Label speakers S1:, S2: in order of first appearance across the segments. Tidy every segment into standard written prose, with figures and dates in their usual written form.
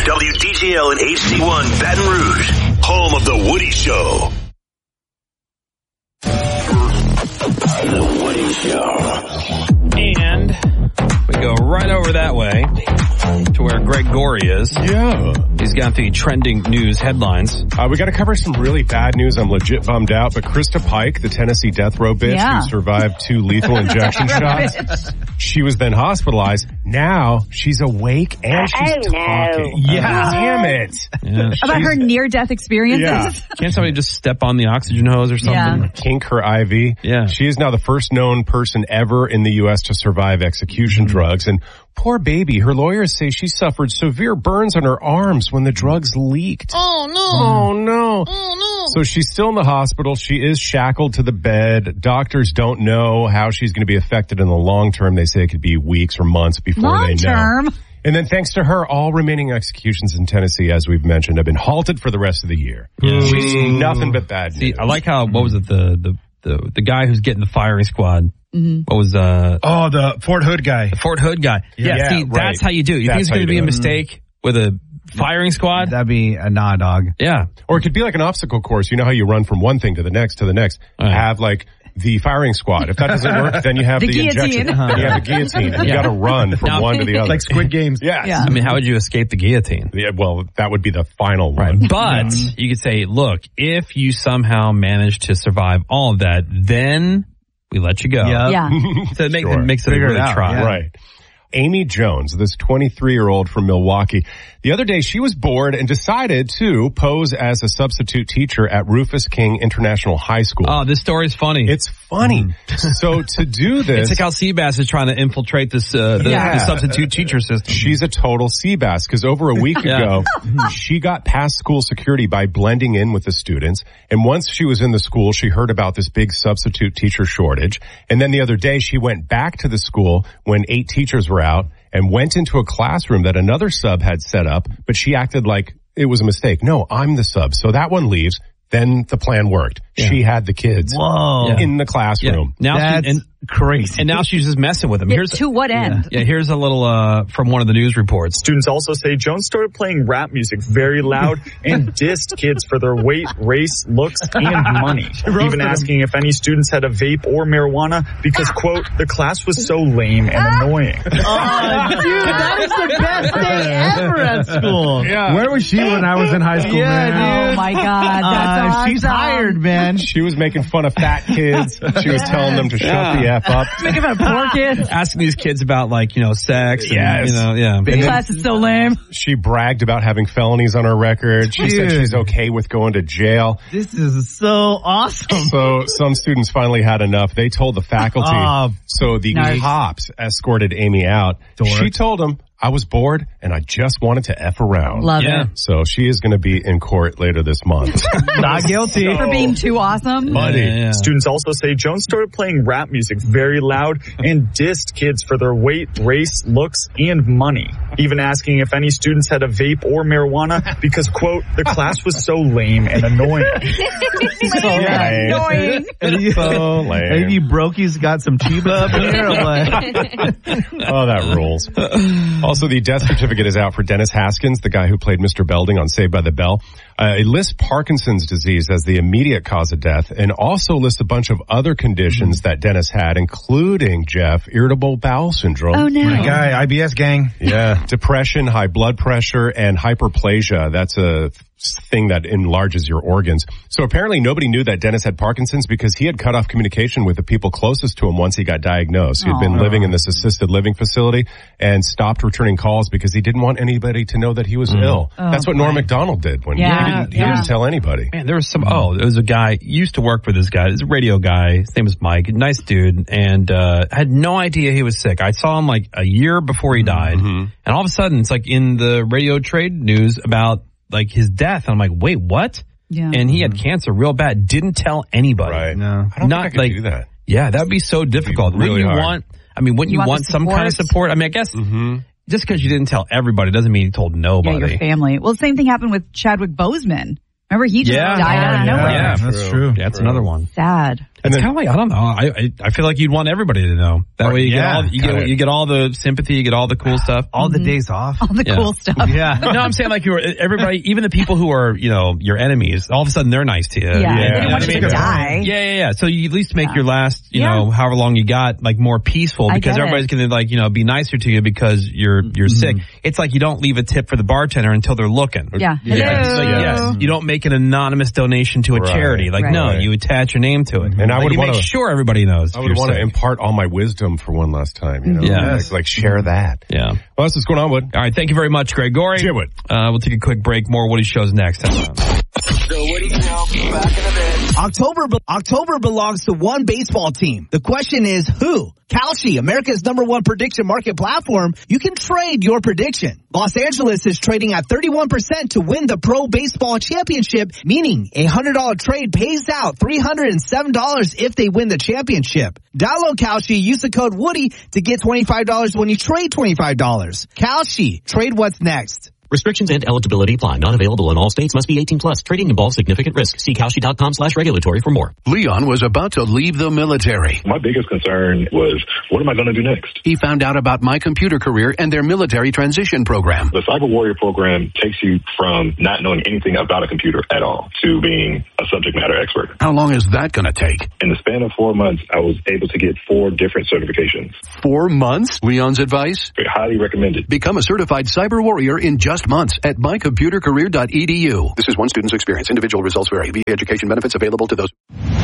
S1: WDJL and HD1 Baton Rouge, home of The Woody Show. The Woody Show.
S2: And we go right over that way to where Greg Gorey is.
S3: Yeah.
S2: He's got the trending news headlines.
S3: We got to cover some really bad news. I'm legit bummed out. But Krista Pike, the Tennessee death row bitch who survived 2 lethal injection shots, she was then hospitalized. Now she's awake and she's talking.
S4: Yeah.
S3: Damn it.
S2: Yeah.
S5: About her near-death experiences?
S3: Yeah.
S2: Can't somebody just step on the oxygen hose or something?
S5: Yeah.
S3: Kink her IV.
S2: Yeah.
S3: She is now the first known person ever in the U.S. to survive execution drugs. And poor baby, her lawyers say she suffered severe burns on her arms when the drugs leaked.
S2: Oh, no.
S3: Oh, no.
S2: Oh, no.
S3: So she's still in the hospital. She is shackled to the bed. Doctors don't know how she's going to be affected in the long term. They say it could be weeks or months before they know.
S5: Long term?
S3: And then thanks to her, all remaining executions in Tennessee, as we've mentioned, have been halted for the rest of the year. She's seen nothing but bad news.
S2: See, I like how, what was it, the guy who's getting the firing squad? What was,
S4: the Fort Hood guy.
S2: The Fort Hood guy. Yeah, see,
S3: right.
S2: That's how you do it. You think it's going to be a mistake with a firing squad?
S4: That'd be a nah, dog.
S2: Yeah.
S3: Or it could be like an obstacle course. You know how you run from one thing to the next. Have like the firing squad. If that doesn't work, then you have the injection. Then you have the guillotine. And you got to run from one to the other.
S4: Like Squid Games.
S3: Yeah.
S2: I mean, how would you escape the guillotine?
S3: Yeah, well, that would be the final one.
S2: Right. But you could say, look, if you somehow manage to survive all of that, then we let you go.
S5: Yeah.
S2: So it makes it a really try.
S3: Yeah. Right. Amy Jones, this 23-year-old from Milwaukee. The other day, she was bored and decided to pose as a substitute teacher at Rufus King International High School.
S2: Oh, this story's funny.
S3: It's funny. So to do this...
S2: It's like how Seabass is trying to infiltrate this the substitute teacher system.
S3: She's a total Seabass because over a week ago, she got past school security by blending in with the students. And once she was in the school, she heard about this big substitute teacher shortage. And then the other day, she went back to the school when 8 teachers were out and went into a classroom that another sub had set up, but she acted like it was a mistake. No, I'm the sub. So that one leaves. Then the plan worked. Yeah. She had the kids in the classroom.
S2: Yeah. Now
S4: That's crazy.
S2: And now she's just messing with them.
S5: Yeah, to what end?
S2: Yeah, here's a little from one of the news reports.
S6: Students also say Jones started playing rap music very loud and dissed kids for their weight, race, looks, and money. Even asking if any students had a vape or marijuana because, quote, the class was so lame and annoying.
S4: Oh, dude, that is the best day ever at school.
S3: Yeah.
S4: Where was she when I was in high school, man?
S5: Dude. Oh, my God. That's awesome.
S4: She's hired, man.
S3: She was making fun of fat kids. She was telling them to shut the F up.
S5: Making fun of poor kids.
S2: Asking these kids about, like, sex.
S3: Yes.
S2: And,
S5: The class is so lame.
S3: She bragged about having felonies on her record. She said she's okay with going to jail.
S4: This is so awesome.
S3: So some students finally had enough. They told the faculty. So the cops escorted Amy out. She told them, I was bored and I just wanted to F around.
S5: Love it.
S3: So she is going to be in court later this month.
S4: Not guilty.
S5: For being too awesome.
S3: Buddy.
S6: Students also say Jones started playing rap music very loud and dissed kids for their weight, race, looks, and money. Even asking if any students had a vape or marijuana because, quote, the class was so lame and annoying.
S5: Annoying.
S3: So lame.
S4: Maybe Brokey's got some Chiba up in here or what?
S3: Oh, that rules. Also, the death certificate is out for Dennis Haskins, the guy who played Mr. Belding on Saved by the Bell. It lists Parkinson's disease as the immediate cause of death and also lists a bunch of other conditions that Dennis had, including, Jeff, irritable bowel syndrome.
S5: Oh, no.
S4: My guy, IBS gang.
S3: Yeah, depression, high blood pressure, and hyperplasia. That's a thing that enlarges your organs. So apparently nobody knew that Dennis had Parkinson's because he had cut off communication with the people closest to him once he got diagnosed. He had been living in this assisted living facility and stopped returning calls because he didn't want anybody to know that he was ill. That's what Norm Macdonald did when he didn't tell anybody.
S2: Man, there was there was a guy, used to work with this guy, this radio guy, his name was Mike, nice dude, and had no idea he was sick. I saw him like a year before he died, and all of a sudden it's like in the radio trade news about like his death, and I'm like, wait, what? Yeah. And he had cancer real bad, didn't tell anybody.
S3: Right.
S4: No.
S3: I don't think I could do that.
S2: Yeah, that would be so difficult.
S3: Really hard.
S2: Wouldn't you want some kind of support? I mean, I guess just because you didn't tell everybody doesn't mean you told nobody.
S5: Yeah, your family. Well, same thing happened with Chadwick Boseman. Remember, he just died out of nowhere.
S2: Yeah,
S4: that's true.
S2: Yeah, that's another one.
S5: Sad.
S3: And
S2: It's kind of like, I don't know. I feel like you'd want everybody to know. That way you get all the sympathy, you get all the cool stuff.
S4: All the days off.
S5: All the cool stuff.
S4: Yeah.
S2: No, I'm saying like everybody, even the people who are, your enemies, all of a sudden they're nice to you.
S5: Yeah. They didn't want
S2: I
S5: you
S2: mean?
S5: to die.
S2: Yeah. So you at least make your last, however long you got, like more peaceful because everybody's going to be nicer to you because you're sick. It's like you don't leave a tip for the bartender until they're looking.
S5: Yeah.
S2: It's like, yes, you don't make an anonymous donation to a charity. Like, no, you attach your name to it.
S3: And I would
S2: make sure everybody knows.
S3: I would want to impart all my wisdom for one last time, like share that.
S2: Yeah.
S3: Well, that's what's going on, Wood.
S2: All right. Thank you very much, Greg Gorey.
S3: Cheer, Wood.
S2: We'll take a quick break. More Woody shows next.
S7: The Woody Show, back in a bit. October belongs to one baseball team. The question is who? Kalshi, America's #1 prediction market platform. You can trade your prediction. Los Angeles is trading at 31% to win the Pro Baseball Championship, meaning a $100 trade pays out $307 if they win the championship. Download Kalshi, use the code Woody to get $25 when you trade $25. Kalshi, trade what's next.
S8: Restrictions and eligibility apply. Not available in all states. Must be 18 plus. Trading involves significant risk. See Kalshi.com/regulatory for more.
S9: Leon was about to leave the military.
S10: My biggest concern was, what am I going to do next?
S9: He found out about My Computer Career and their military transition program.
S10: The Cyber Warrior program takes you from not knowing anything about a computer at all to being a subject matter expert.
S9: How long is that going to take?
S10: In the span of 4 months, I was able to get 4 different certifications.
S9: 4 months? Leon's advice?
S10: Highly recommended.
S9: Become a certified cyber warrior in just months at mycomputercareer.edu. This is one student's experience. Individual results vary. VA education benefits available to those.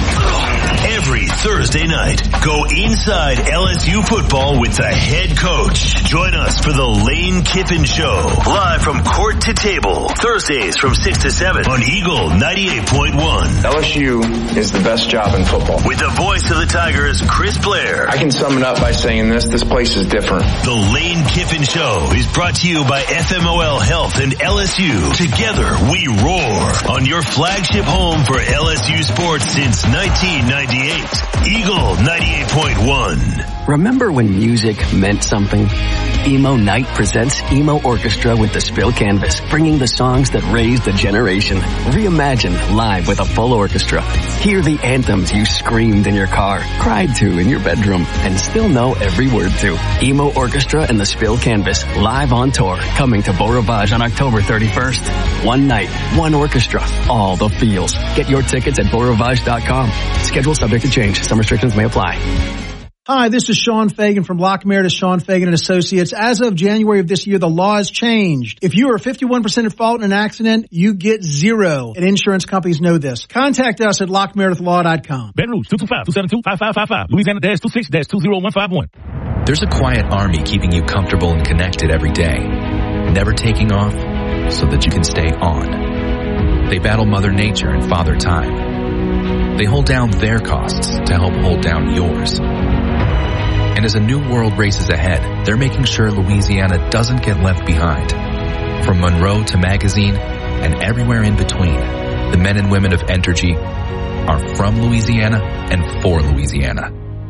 S1: Every Thursday night, go inside LSU football with the head coach. Join us for the Lane Kiffin Show, live from court to table, Thursdays from 6 to 7 on Eagle 98.1.
S11: LSU is the best job in football.
S1: With the voice of the Tigers, Chris Blair.
S11: I can sum it up by saying this place is different.
S1: The Lane Kiffin Show is brought to you by FMOL Health and LSU. Together we roar on your flagship home for LSU sports since 1998. Eagle 98.1.
S12: Remember when music meant something? Emo Night presents Emo Orchestra with the Spill Canvas, bringing the songs that raised a generation. Reimagine live with a full orchestra. Hear the anthems you screamed in your car, cried to in your bedroom, and still know every word to. Emo Orchestra and the Spill Canvas, live on tour, coming to Beau Rivage on October 31st. One night, one orchestra, all the feels. Get your tickets at beaurivage.com. Schedule subject to change. Some restrictions may apply.
S13: Hi, this is Sean Fagan from Lock Meredith, Sean Fagan and Associates. As of January of this year, the law has changed. If you are 51% at fault in an accident, you get $0. And insurance companies know this. Contact us at lockmeredithlaw.com.
S14: Ben Rouge, 225-272-5555. Louisiana-266-20151.
S15: There's a quiet army keeping you comfortable and connected every day. Never taking off so that you can stay on. They battle Mother Nature and Father Time. They hold down their costs to help hold down yours. And as a new world races ahead, they're making sure Louisiana doesn't get left behind. From Monroe to Magazine and everywhere in between, the men and women of Entergy are from Louisiana and for Louisiana.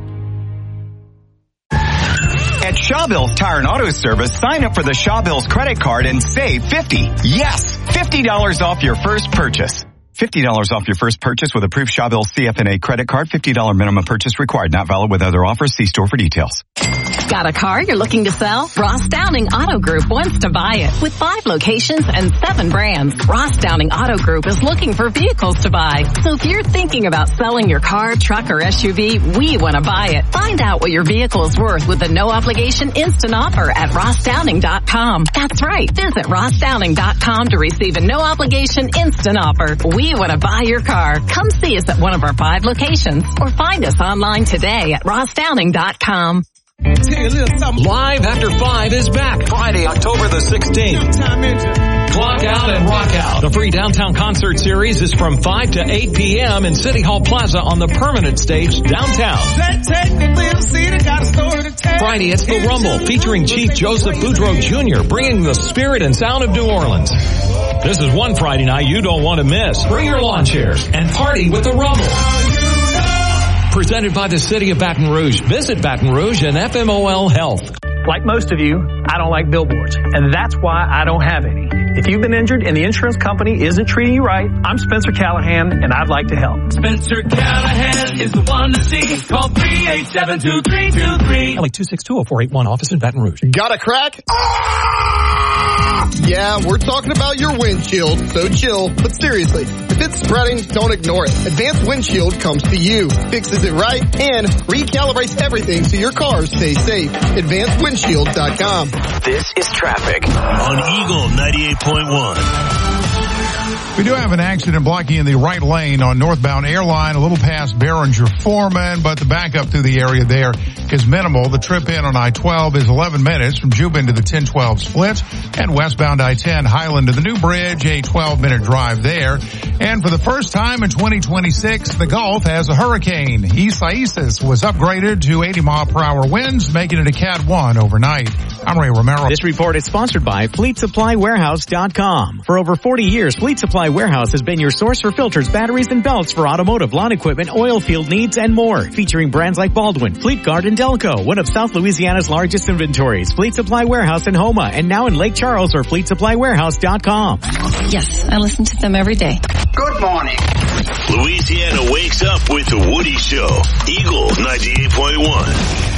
S16: At Shawbills Tire and Auto Service, sign up for the Shawbills credit card and save $50. Yes, $50 off your first purchase. $50 off your first purchase with approved Shawbills CFNA credit card. $50 minimum purchase required. Not valid with other offers. See store for details.
S17: Got a car you're looking to sell? Ross Downing Auto Group wants to buy it. With 5 locations and 7 brands, Ross Downing Auto Group is looking for vehicles to buy. So if you're thinking about selling your car, truck, or SUV, we want to buy it. Find out what your vehicle is worth with a no-obligation instant offer at rossdowning.com. That's right. Visit rossdowning.com to receive a no-obligation instant offer. We want to buy your car. Come see us at one of our 5 locations or find us online today at rossdowning.com.
S18: Live After 5 is back Friday, October the 16th. Clock Out and Rock Out. The free downtown concert series is from 5 to 8 p.m. in City Hall Plaza on the permanent stage downtown. Friday, it's The Rumble featuring Chief Joseph Boudreaux Jr. bringing the spirit and sound of New Orleans. This is one Friday night you don't want to miss. Bring your lawn chairs and party with The Rumble. Presented by the City of Baton Rouge. Visit Baton Rouge and FMOL Health.
S19: Like most of you, I don't like billboards, and that's why I don't have any. If you've been injured and the insurance company isn't treating you right, I'm Spencer Callahan, and I'd like to help.
S20: Spencer Callahan is the one to see. Call 387-2323.
S18: LA 262-0481, office in Baton Rouge.
S21: Got a crack? Yeah, we're talking about your windshield, so chill. But seriously, if it's spreading, don't ignore it. Advanced Windshield comes to you, fixes it right, and recalibrates everything so your car stays safe. AdvancedWindshield.com.
S1: This is traffic on Eagle 98.1.
S22: We do have an accident blocking in the right lane on northbound Airline, a little past Behringer Foreman, but the backup through the area there is minimal. The trip in on I-12 is 11 minutes from Jubin to the 10-12 split, and westbound I-10 Highland to the New Bridge, a 12-minute drive there. And for the first time in 2026, the Gulf has a hurricane. Isaias was upgraded to 80-mile-per-hour winds, making it a Cat 1 overnight. I'm Ray Romero.
S23: This report is sponsored by FleetSupplyWarehouse.com. For over 40 years, Fleet Supply Warehouse has been your source for filters, batteries, and belts for automotive, lawn equipment, oil field needs, and more. Featuring brands like Baldwin, Fleetguard, and Delco, one of South Louisiana's largest inventories. Fleet Supply Warehouse in Houma, and now in Lake Charles, or FleetSupplyWarehouse.com.
S17: Yes, I listen to them every day.
S1: Good morning. Louisiana wakes up with the Woody Show. Eagle 98.1.